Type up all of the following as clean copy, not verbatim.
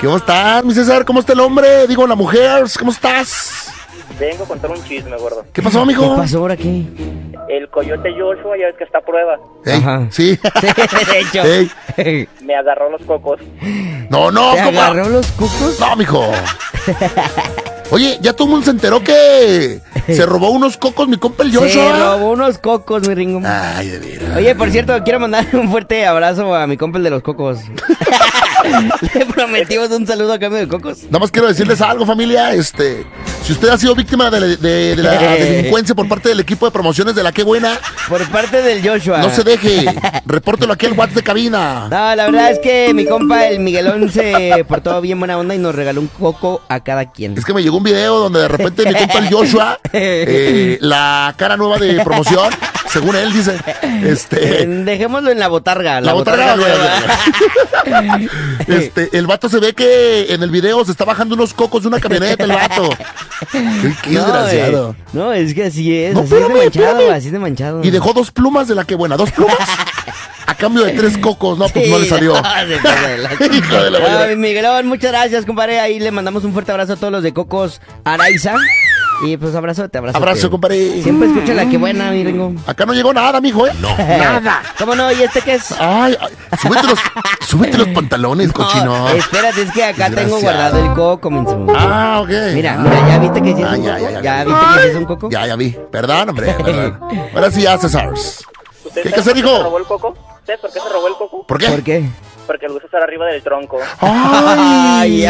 ¿Cómo estás, mi César? ¿Cómo está el hombre? Digo, la mujer, ¿cómo estás? Vengo a contar un chisme, gordo. ¿Qué pasó, amigo? ¿Qué pasó ahora aquí? El coyote Joshua, ya ves que está a prueba. Ey, Ajá. sí. De hecho. Ey. Me agarró los cocos. No, ¿Te ¿cómo? agarró los cucos? No, mijo. Oye, ya todo el mundo se enteró que se robó unos cocos mi compa el Joshua. Se robó unos cocos, mi Ringo. Ay, de veras. Oye, por cierto, quiero mandar un fuerte abrazo a mi compa el de los cocos. Le prometimos un saludo a cambio de cocos. Nada más quiero decirles algo, familia. Si usted ha sido víctima de la delincuencia por parte del equipo de promociones de La Qué Buena, Por parte del Joshua. no se deje. Repórtelo aquí al WhatsApp de cabina. No, la verdad es que mi compa el Miguelón se portó bien buena onda y nos regaló un coco a cada quien. Es que me llegó un video donde de repente mi compa el Joshua, la cara nueva de promoción, según él dice, Dejémoslo en la botarga. la botarga nueva. el vato se ve que en el video se está bajando unos cocos de una camioneta, el vato. Qué desgraciado. No, es que así es. No, así es de espérame, manchado, espérame. así es de manchado. Y dejó 2 plumas de La Qué Buena, 2 plumas. A cambio de 3 cocos, no, pues no le salió. Hijo de la buena. Ay, Miguelón, muchas gracias, compadre. Ahí le mandamos un fuerte abrazo a todos los de Cocos Araiza. Y pues abrazo. Abrazo, compadre. Siempre escucha La Qué Buena, mi Ringo. Acá no llegó nada, mijo, ¿eh? No, nada. ¿Cómo no? ¿Y este qué es? Ay, súbete los pantalones, cochino. Espérate, es que acá tengo Desgraciado. guardado el coco, menso. Ah, ok. Mira, ¿ya viste que sí es un Ya, coco? ya. ¿Ya viste que sí es un coco? Ya vi. Perdón, hombre, perdón. Ahora sí ya, César. ¿Usted ¿Qué hay que sabe hacer, por qué hijo? se robó el coco? ¿Usted por qué se robó el coco? ¿Por qué? ¿Por qué? Porque lo gusta estar arriba del tronco. Ay,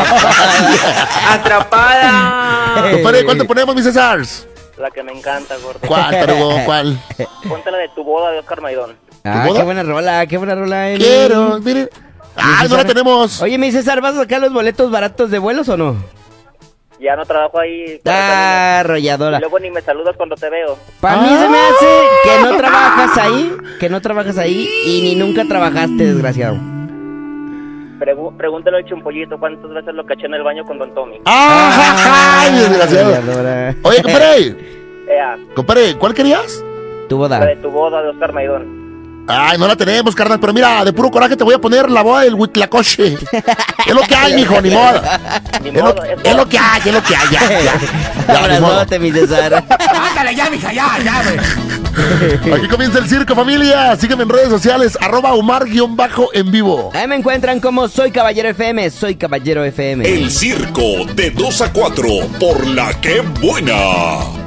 ¡Atrapada! Compadre, ¿cuál te ponemos, mi César? La que me encanta, gordo. ¿Cuál, tarugo? ¿Cuál? Ponte la de tu boda de Oscar Maidón. Ah, boda? qué buena rola, Eli. Quiero, miren. ¡Ay, no la tenemos! Oye, mi César, ¿vas a sacar los boletos baratos de vuelos o no? Ya no trabajo ahí. Ah, Y arrolladora. luego ni me saludas cuando te veo. Para mí se me hace que no trabajas ahí y ni nunca trabajaste, desgraciado. Pregúntale al Chumpollito cuántas veces lo caché en el baño con Don Tommy. ¡Ay, desgraciado! Arrolladora. Oye, compadre, Ea, ¿cuál querías? Tu la boda. de tu boda de Oscar Maidón. Ay, no la tenemos, carnal, pero mira, de puro coraje te voy a poner la boda del Huitlacoche. Es lo que hay, mijo, ni modo. Ni Es modo, es lo que hay, ya, ni modo. Abrazote, mi César. Ándale ya, mija, ya, Aquí comienza el circo, familia. Sígueme en redes sociales, @Omar_en vivo. Ahí me encuentran como Soy Caballero FM, Soy Caballero FM. El circo de 2 a 4 por La Qué Buena.